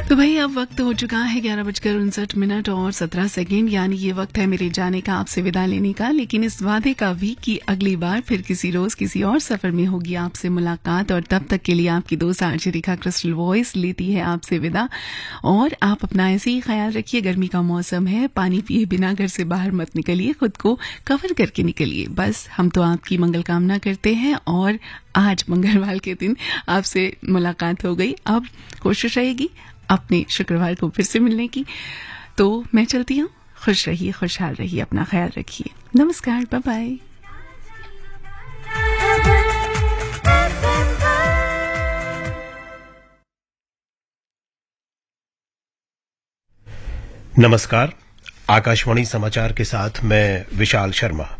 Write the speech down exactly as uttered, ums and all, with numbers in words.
तो भाई अब वक्त हो चुका है ग्यारह बजकर उनसठ मिनट और सत्रह सेकेंड, यानी ये वक्त है मेरे जाने का, आपसे विदा लेने का। लेकिन इस वादे का भी कि अगली बार फिर किसी रोज किसी और सफर में होगी आपसे मुलाकात, और तब तक के लिए आपकी दोस्त आरजे रेखा क्रिस्टल वॉइस लेती है आपसे विदा। और आप अपना ऐसे ही ख्याल रखिए, गर्मी का मौसम है, पानी पिए बिना घर से बाहर मत निकलिए, खुद को कवर करके निकलिए। बस हम तो आपकी मंगल कामना करते हैं, और आज मंगलवार के दिन आपसे मुलाकात हो गई। अब कोशिश रहेगी अपने शुक्रवार को फिर से मिलने की। तो मैं चलती हूँ, खुश रहिए, खुशहाल रहिए, अपना ख्याल रखिए। नमस्कार, बाय बाय। नमस्कार, आकाशवाणी समाचार के साथ मैं विशाल शर्मा।